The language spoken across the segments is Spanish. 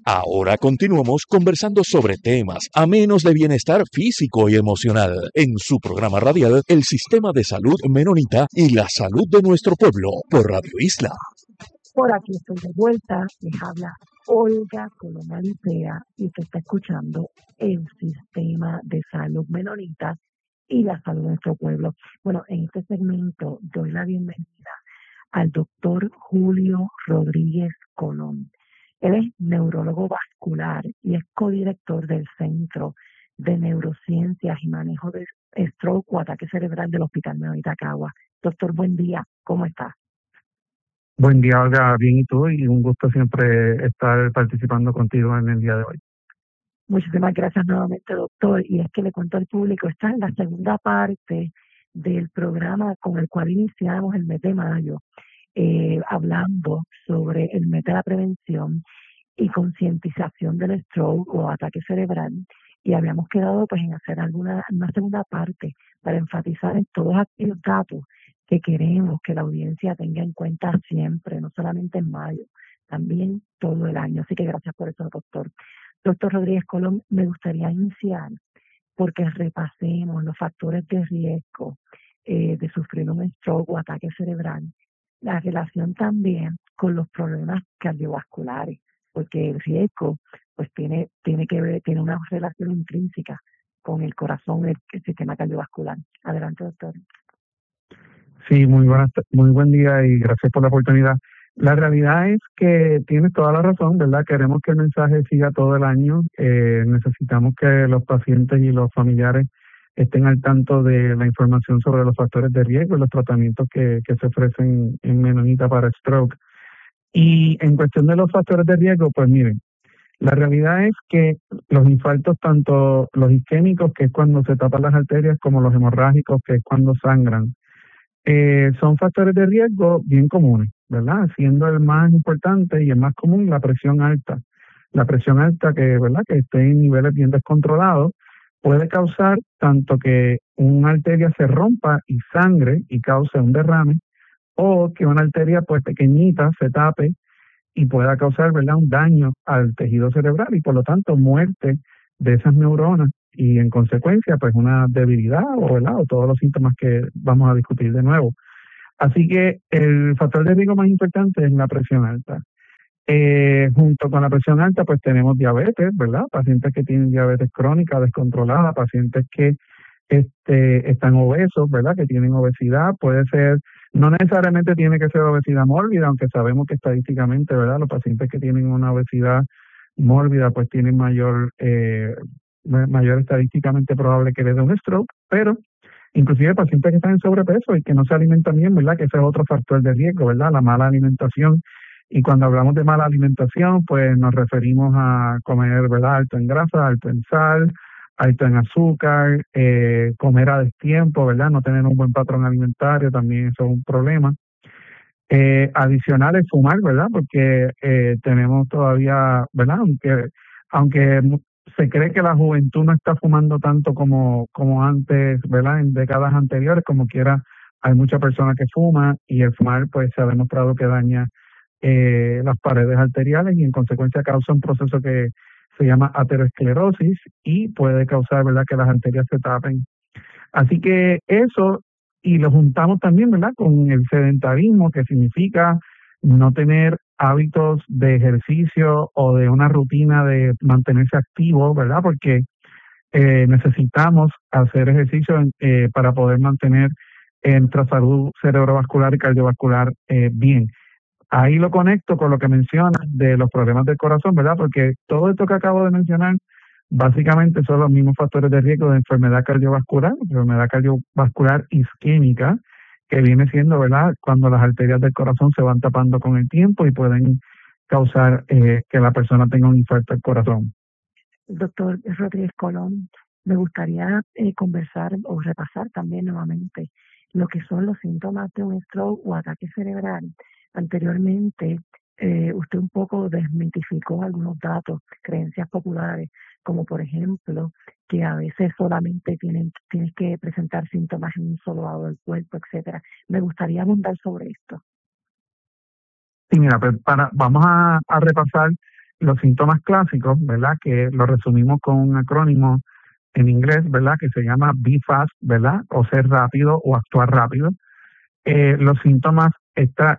Ahora continuamos conversando sobre temas a menos de bienestar físico y emocional en su programa radial El Sistema de Salud Menonita y la Salud de Nuestro Pueblo por Radio Isla. Por aquí estoy de vuelta, les habla Olga Coloma Licea y se está escuchando El Sistema de Salud Menonita y la Salud de Nuestro Pueblo. Bueno, en este segmento doy la bienvenida al doctor Julio Rodríguez Colón. Él es neurólogo vascular y es codirector del Centro de Neurociencias y Manejo de Stroke o Ataque Cerebral del Hospital Menonita Cagua. Doctor, buen día, ¿cómo está? Buen día, Olga, bien, ¿y tú? Y un gusto siempre estar participando contigo en el día de hoy. Muchísimas gracias nuevamente, doctor. Y es que le cuento al público, esta es la segunda parte del programa con el cual iniciamos el mes de mayo, hablando sobre el mes de la prevención y concientización del stroke o ataque cerebral. Y habíamos quedado pues en hacer una segunda parte para enfatizar en todos aquellos datos que queremos que la audiencia tenga en cuenta siempre, no solamente en mayo, también todo el año. Así que gracias por eso, doctor. Doctor Rodríguez Colón, me gustaría iniciar porque repasemos los factores de riesgo de sufrir un stroke o ataque cerebral, la relación también con los problemas cardiovasculares, porque el riesgo pues tiene que ver, tiene una relación intrínseca con el corazón, el sistema cardiovascular. Adelante, doctor. Sí, muy buen día y gracias por la oportunidad. La realidad es que tienes toda la razón, ¿verdad? Queremos que el mensaje siga todo el año. Necesitamos que los pacientes y los familiares estén al tanto de la información sobre los factores de riesgo y los tratamientos que se ofrecen en Menonita para stroke. Y en cuestión de los factores de riesgo, pues miren, la realidad es que los infartos, tanto los isquémicos, que es cuando se tapan las arterias, como los hemorrágicos, que es cuando sangran, son factores de riesgo bien comunes, ¿verdad? Siendo el más importante y el más común la presión alta. La presión alta que, ¿verdad?, que esté en niveles bien descontrolados puede causar tanto que una arteria se rompa y sangre y cause un derrame, o que una arteria pues pequeñita se tape y pueda causar, ¿verdad?, un daño al tejido cerebral y por lo tanto muerte de esas neuronas y en consecuencia pues una debilidad ¿verdad?, o todos los síntomas que vamos a discutir de nuevo. Así que el factor de riesgo más importante es la presión alta. Junto con la presión alta pues tenemos diabetes, ¿verdad? Pacientes que tienen diabetes crónica descontrolada, pacientes que están obesos, ¿verdad?, que tienen obesidad. Puede ser, no necesariamente tiene que ser obesidad mórbida, aunque sabemos que estadísticamente, ¿verdad?, los pacientes que tienen una obesidad mórbida pues tienen mayor estadísticamente probable que les dé un stroke, pero inclusive pacientes que están en sobrepeso y que no se alimentan bien, ¿verdad?, que ese es otro factor de riesgo, ¿verdad?, la mala alimentación. Y cuando hablamos de mala alimentación, pues nos referimos a comer, ¿verdad?, alto en grasa, alto en sal, alto en azúcar, comer a destiempo, ¿verdad?, no tener un buen patrón alimentario, también eso es un problema. Adicional es fumar, ¿verdad?, porque tenemos todavía, ¿verdad?, aunque se cree que la juventud no está fumando tanto como antes, ¿verdad?, en décadas anteriores, como quiera, hay muchas personas que fuman y el fumar pues se ha demostrado que daña las paredes arteriales y en consecuencia causa un proceso que se llama aterosclerosis y puede causar, ¿verdad?, que las arterias se tapen. Así que eso, y lo juntamos también, ¿verdad?, con el sedentarismo, que significa no tener hábitos de ejercicio o de una rutina de mantenerse activo, ¿verdad?, porque necesitamos hacer ejercicio para poder mantener nuestra salud cerebrovascular y cardiovascular bien. Ahí lo conecto con lo que mencionas de los problemas del corazón, ¿verdad?, porque todo esto que acabo de mencionar básicamente son los mismos factores de riesgo de enfermedad cardiovascular isquémica, que viene siendo, ¿verdad?, cuando las arterias del corazón se van tapando con el tiempo y pueden causar que la persona tenga un infarto al corazón. Doctor Rodríguez Colón, me gustaría conversar o repasar también nuevamente lo que son los síntomas de un stroke o ataque cerebral. Anteriormente, usted un poco desmitificó algunos datos, creencias populares, como por ejemplo que a veces solamente tienes que presentar síntomas en un solo lado del cuerpo, etcétera. Me gustaría abundar sobre esto. Sí, mira, pues vamos a repasar los síntomas clásicos, ¿verdad? Que lo resumimos con un acrónimo en inglés, ¿verdad? Que se llama be fast, ¿verdad? O ser rápido o actuar rápido. Los síntomas, esta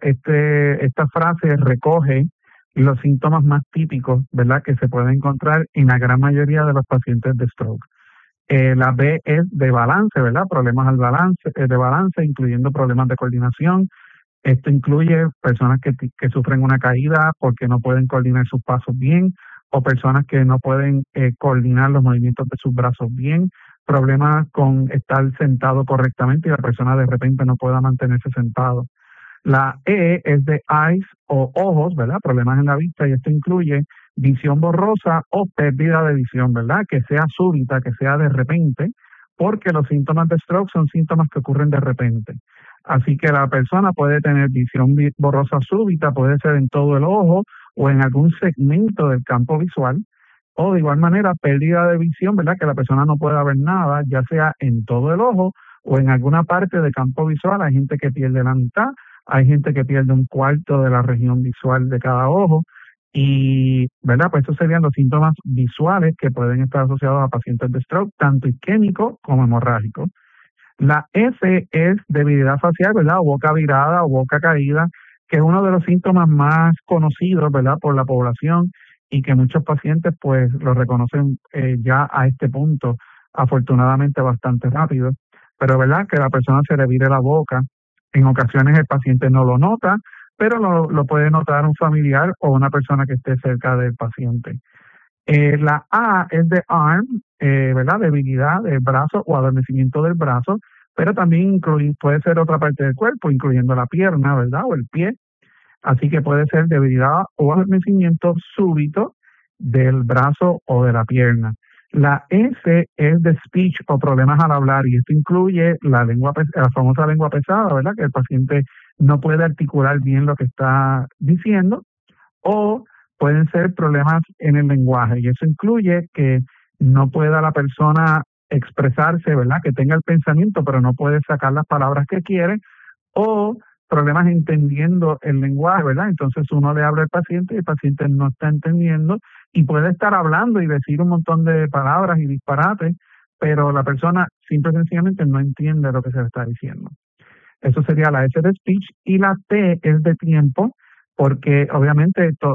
frase recoge los síntomas más típicos, ¿verdad? Que se pueden encontrar en la gran mayoría de los pacientes de stroke. La B es de balance, ¿verdad? Problemas de balance, incluyendo problemas de coordinación. Esto incluye personas que sufren una caída porque no pueden coordinar sus pasos bien, o personas que no pueden coordinar los movimientos de sus brazos bien, problemas con estar sentado correctamente y la persona de repente no pueda mantenerse sentado. La E es de eyes o ojos, ¿verdad? Problemas en la vista, y esto incluye visión borrosa o pérdida de visión, ¿verdad? Que sea súbita, que sea de repente, porque los síntomas de stroke son síntomas que ocurren de repente. Así que la persona puede tener visión borrosa súbita, puede ser en todo el ojo o en algún segmento del campo visual, o de igual manera pérdida de visión, ¿verdad? Que la persona no pueda ver nada, ya sea en todo el ojo o en alguna parte del campo visual. Hay gente que pierde la mitad, hay gente que pierde un cuarto de la región visual de cada ojo y, ¿verdad? Pues esos serían los síntomas visuales que pueden estar asociados a pacientes de stroke, tanto isquémico como hemorrágico. La S es debilidad facial, ¿verdad? O boca virada o boca caída, que es uno de los síntomas más conocidos, ¿verdad? Por la población y que muchos pacientes pues lo reconocen ya a este punto, afortunadamente bastante rápido. Pero, ¿verdad? Que la persona se le vire la boca. En ocasiones el paciente no lo nota, pero lo puede notar un familiar o una persona que esté cerca del paciente. La A es de arm, ¿verdad? Debilidad del brazo o adormecimiento del brazo, pero también puede ser otra parte del cuerpo, incluyendo la pierna, ¿verdad? O el pie. Así que puede ser debilidad o adormecimiento súbito del brazo o de la pierna. La S es de speech o problemas al hablar, y esto incluye la famosa lengua pesada, ¿verdad? Que el paciente no puede articular bien lo que está diciendo, o pueden ser problemas en el lenguaje, y eso incluye que no pueda la persona expresarse, ¿verdad? Que tenga el pensamiento, pero no puede sacar las palabras que quiere, o problemas entendiendo el lenguaje, ¿verdad? Entonces uno le habla al paciente y el paciente no está entendiendo y puede estar hablando y decir un montón de palabras y disparates, pero la persona simple y sencillamente no entiende lo que se le está diciendo. Eso sería la S de speech, y la T es de tiempo, porque obviamente